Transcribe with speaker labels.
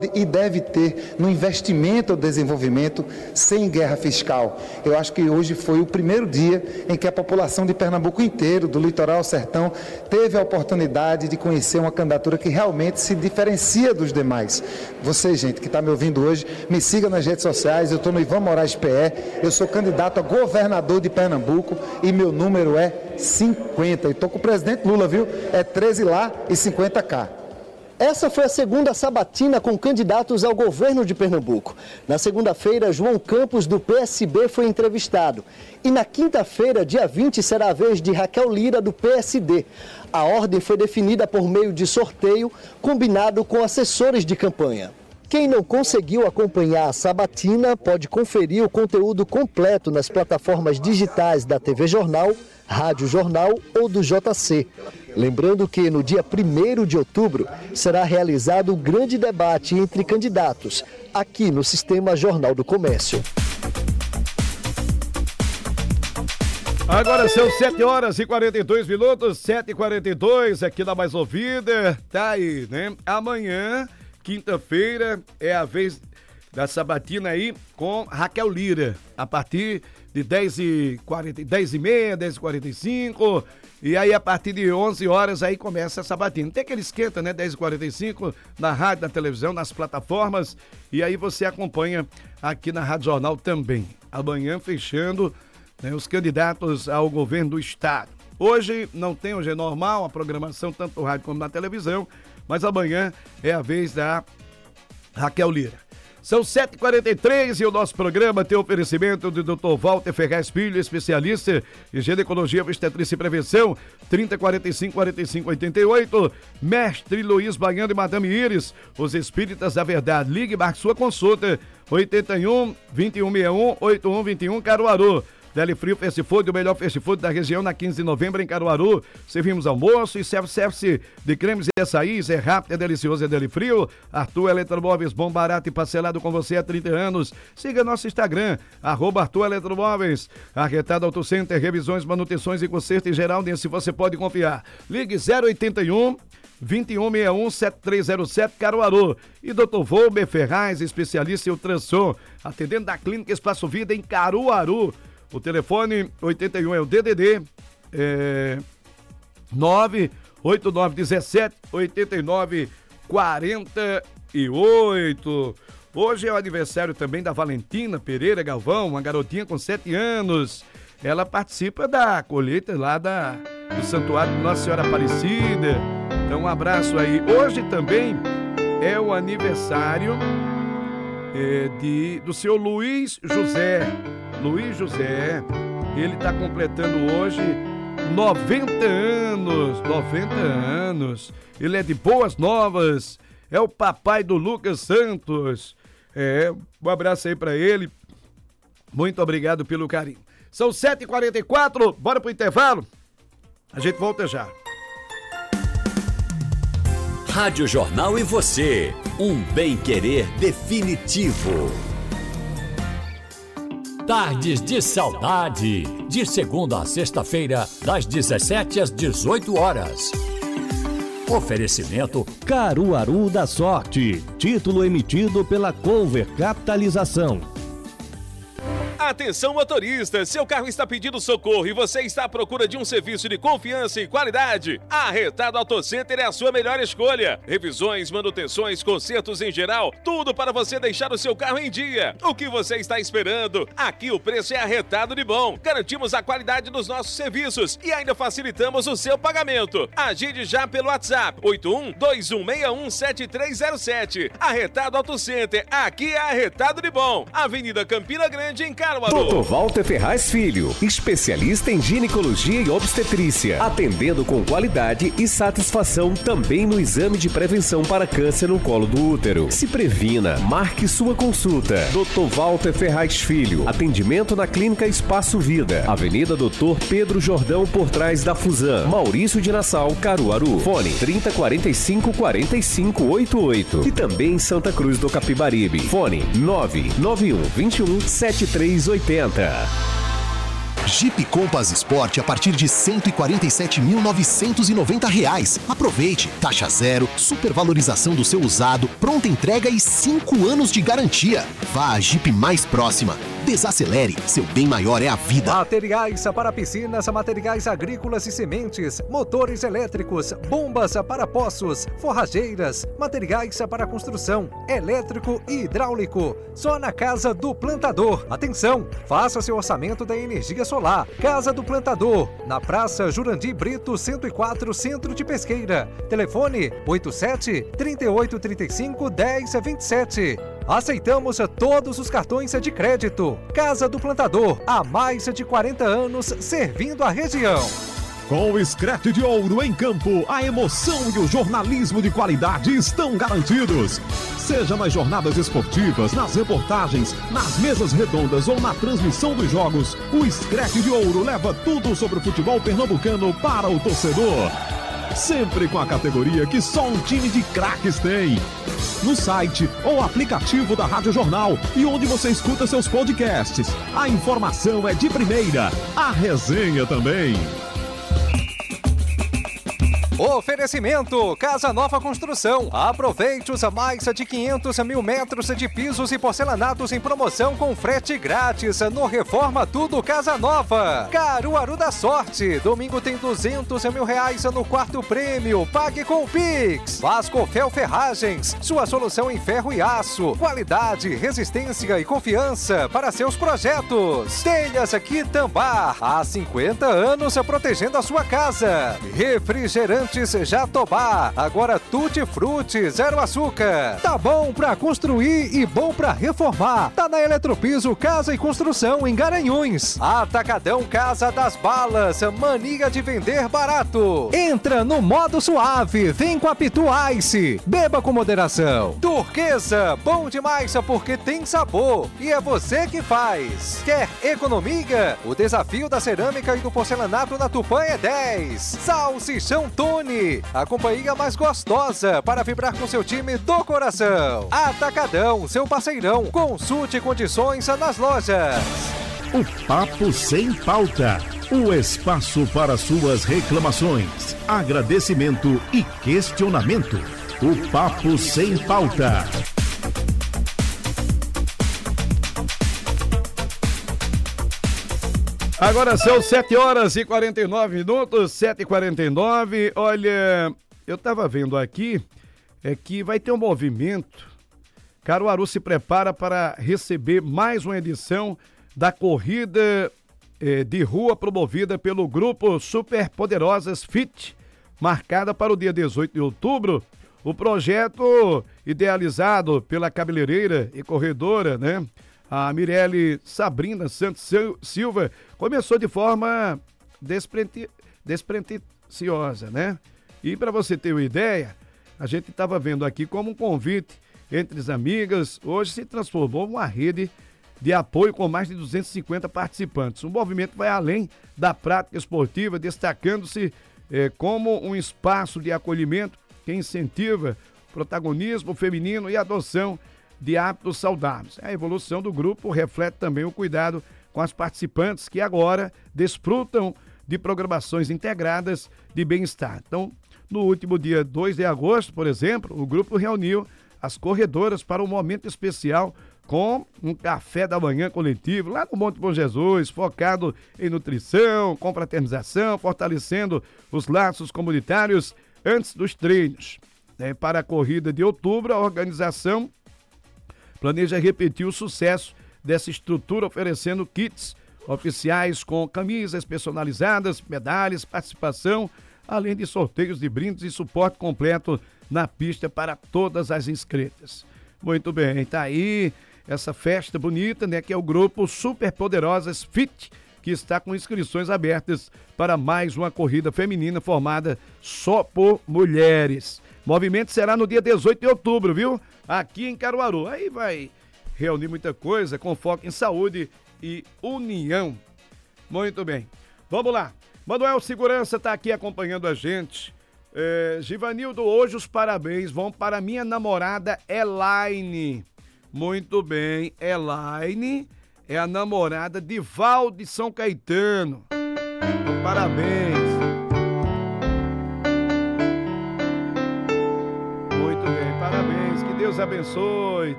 Speaker 1: e deve ter no investimento ou desenvolvimento sem guerra fiscal. Eu acho que hoje foi o primeiro dia em que a população de Pernambuco inteiro, do litoral ao sertão, teve a oportunidade de conhecer uma candidatura que realmente se diferencia dos demais. Você, gente, que está me ouvindo hoje, me siga nas redes sociais, eu estou no Ivan Moraes PE, eu sou candidato a governador de Pernambuco e meu número é 50. E estou com o presidente Lula, viu? É 13 lá e 50 cá.
Speaker 2: Essa foi a segunda sabatina com candidatos ao governo de Pernambuco. Na segunda-feira, João Campos, do PSB, foi entrevistado. E na quinta-feira, dia 20, será a vez de Raquel Lira, do PSD. A ordem foi definida por meio de sorteio, combinado com assessores de campanha. Quem não conseguiu acompanhar a sabatina pode conferir o conteúdo completo nas plataformas digitais da TV Jornal, Rádio Jornal ou do JC. Lembrando que no dia 1º de outubro será realizado um grande debate entre candidatos, aqui no Sistema Jornal do Comércio.
Speaker 3: Agora são 7h42, 7h42, aqui na Mais Ouvida. Tá aí, né? Amanhã, quinta-feira, é a vez da sabatina aí com Raquel Lira, a partir de 10h30, 10h45, e aí a partir de 11 horas aí começa a sabatina. Tem aquele esquenta, né? 10h45, na rádio, na televisão, nas plataformas, e aí você acompanha aqui na Rádio Jornal também. Amanhã fechando, né, os candidatos ao governo do estado. Hoje não tem, hoje é normal a programação, tanto no rádio como na televisão, mas amanhã é a vez da Raquel Lira. São 7h43 e o nosso programa tem oferecimento do Dr. Walter Ferraz Filho, especialista em ginecologia, obstetrícia e prevenção, 3045-4588, Mestre Luiz Baiano e Madame Iris, os Espíritas da Verdade. Ligue e marque sua consulta, 81-2161-8121, Caruaru. Deli Frio Fast Food, o melhor fast food da região, na 15 de novembro em Caruaru. Servimos almoço e self-service de cremes e açaís. É rápido, é delicioso, é Deli Frio. Arthur Eletromóveis, bom, barato e parcelado com você há 30 anos. Siga nosso Instagram, @Arthur Eletromóveis. Arretado Auto Center, revisões, manutenções e conserto em geral, nesse você pode confiar. Ligue 081 2161-7307 Caruaru. E Dr. Volber Ferraz, especialista em ultrassom, atendendo da Clínica Espaço Vida em Caruaru. O telefone 81 é o DDD 98917-8948. Hoje é o aniversário também da Valentina Pereira Galvão, uma garotinha com 7 anos. Ela participa da colheita lá do Santuário de Nossa Senhora Aparecida. Então um abraço aí. Hoje também é o aniversário do seu Luiz José. Luiz José, ele está completando hoje 90 anos. 90 anos. Ele é de Boas Novas. É o papai do Lucas Santos. Um abraço aí para ele. Muito obrigado pelo carinho. São 7h44, bora pro intervalo? A gente volta já.
Speaker 4: Rádio Jornal e você, um bem-querer definitivo. Tardes de Saudade, de segunda a sexta-feira, das 17 às 18 horas. Oferecimento
Speaker 5: Caruaru da Sorte, título emitido pela Cover Capitalização.
Speaker 6: Atenção motorista, seu carro está pedindo socorro e você está à procura de um serviço de confiança e qualidade? A Arretado Auto Center é a sua melhor escolha. Revisões, manutenções, consertos em geral, tudo para você deixar o seu carro em dia. O que você está esperando? Aqui o preço é arretado de bom. Garantimos a qualidade dos nossos serviços e ainda facilitamos o seu pagamento. Agende já pelo WhatsApp 81-2161-7307. Arretado Auto Center, aqui é arretado de bom. Avenida Campina Grande, em Caruaru.
Speaker 7: Dr. Walter Ferraz Filho, especialista em ginecologia e obstetrícia, atendendo com qualidade e satisfação também no exame de prevenção para câncer no colo do útero. Se previna, marque sua consulta. Dr. Walter Ferraz Filho, atendimento na Clínica Espaço Vida, Avenida Dr. Pedro Jordão, por trás da Fusan, Maurício de Nassau, Caruaru. Fone 3045-4588 e também em Santa Cruz do Capibaribe. Fone 99121-7380.
Speaker 8: Jeep Compass Sport a partir de R$ 147.990. Aproveite, taxa zero, supervalorização do seu usado, pronta entrega e 5 anos de garantia. Vá à Jeep mais próxima. Desacelere, seu bem maior é a vida.
Speaker 9: Materiais para piscinas, materiais agrícolas e sementes, motores elétricos, bombas para poços, forrageiras, materiais para construção, elétrico e hidráulico. Só na Casa do Plantador. Atenção, faça seu orçamento da energia solar. Casa do Plantador, na Praça Jurandir Brito 104, Centro de Pesqueira. Telefone 87-3835-1027. Aceitamos todos os cartões de crédito. Casa do Plantador, há mais de 40 anos servindo a região.
Speaker 5: Com o Scratch de Ouro em campo, a emoção e o jornalismo de qualidade estão garantidos. Seja nas jornadas esportivas, nas reportagens, nas mesas redondas ou na transmissão dos jogos, o Scratch de Ouro leva tudo sobre o futebol pernambucano para o torcedor. Sempre com a categoria que só um time de craques tem. No site ou aplicativo da Rádio Jornal e onde você escuta seus podcasts. A informação é de primeira, a resenha também.
Speaker 9: Oferecimento Casa Nova Construção. Aproveite os mais de 500 mil metros de pisos e porcelanatos em promoção com frete grátis no Reforma Tudo Casa Nova. Caruaru da Sorte. Domingo tem R$200 mil no quarto prêmio. Pague com o Pix. Vascofel Ferragens. Sua solução em ferro e aço. Qualidade, resistência e confiança para seus projetos. Telhas Quitambá. Há 50 anos protegendo a sua casa. Refrigerante Jatobá, agora Tutti Frutti, zero açúcar. Tá bom pra construir e bom pra reformar. Tá na Eletropiso Casa e Construção em Garanhuns. Atacadão Casa das Balas, mania de vender barato. Entra no modo suave, vem com a Pitu Ice. Beba com moderação. Turquesa, bom demais porque tem sabor e é você que faz. Quer economia? O desafio da cerâmica e do porcelanato na Tupã é 10. Salsichão Tony, a companhia mais gostosa para vibrar com seu time do coração. Atacadão, seu parceirão. Consulte condições nas lojas.
Speaker 5: O Papo Sem Pauta. O espaço para suas reclamações, agradecimento e questionamento. O Papo Sem Pauta.
Speaker 3: Agora são 7h49, 7h49. Olha, eu estava vendo aqui, que vai ter um movimento. Caruaru se prepara para receber mais uma edição da corrida de rua promovida pelo grupo Superpoderosas Fit, marcada para o dia 18 de outubro. O projeto, idealizado pela cabeleireira e corredora, né? A Mirelle Sabrina Santos Silva, começou de forma despretensiosa, né? E para você ter uma ideia, a gente estava vendo aqui como um convite entre as amigas, hoje se transformou em uma rede de apoio com mais de 250 participantes. O movimento vai além da prática esportiva, destacando-se como um espaço de acolhimento que incentiva o protagonismo feminino e a adoção de hábitos saudáveis. A evolução do grupo reflete também o cuidado com as participantes que agora desfrutam de programações integradas de bem-estar. Então, no último dia 2 de agosto, por exemplo, o grupo reuniu as corredoras para um momento especial com um café da manhã coletivo lá no Monte Bom Jesus, focado em nutrição, confraternização, fortalecendo os laços comunitários antes dos treinos. Para a corrida de outubro, a organização planeja repetir o sucesso dessa estrutura, oferecendo kits oficiais com camisas personalizadas, medalhas, participação, além de sorteios de brindes e suporte completo na pista para todas as inscritas. Muito bem, tá aí essa festa bonita, né, que é o grupo Superpoderosas Fit, que está com inscrições abertas para mais uma corrida feminina formada só por mulheres. O movimento será no dia 18 de outubro, viu? Aqui em Caruaru. Aí vai reunir muita coisa com foco em saúde e união. Muito bem. Vamos lá. Manuel Segurança está aqui acompanhando a gente. Givanildo, hoje os parabéns vão para minha namorada Elaine. Muito bem, Elaine é a namorada de Valde São Caetano. Então, parabéns. Muito bem, parabéns. Que Deus abençoe.